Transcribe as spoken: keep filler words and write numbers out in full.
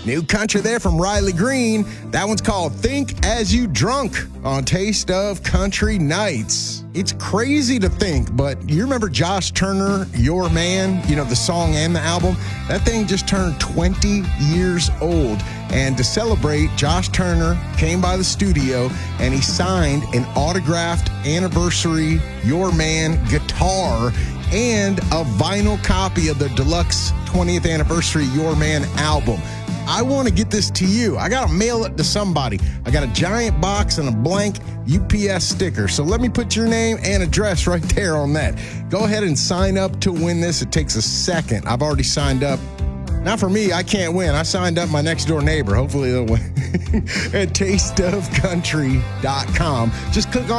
New country there from Riley Green. That one's called Think As You Drunk on Taste of Country Nights. It's crazy to think, but you remember Josh Turner, Your Man, you know, the song and the album? That thing just turned twenty years old. And to celebrate, Josh Turner came by the studio and he signed an autographed anniversary Your Man guitar and a vinyl copy of the deluxe twentieth anniversary Your Man album. I want to get this to you. I got to mail it to somebody. I got a giant box and a blank U P S sticker. So let me put your name and address right there on that. Go ahead and sign up to win this. It takes a second. I've already signed up. Not for me. I can't win. I signed up my next door neighbor. Hopefully they'll win. At taste of country dot com. Just click on